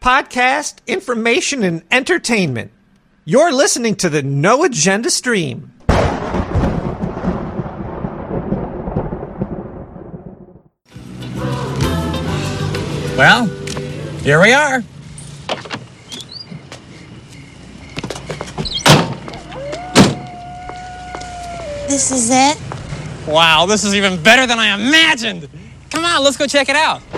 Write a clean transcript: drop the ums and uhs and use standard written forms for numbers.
podcast, information, and entertainment. You're listening to the No Agenda Stream. Well, here we are. This is it? Wow, this is even better than I imagined. Come on, let's go check it out.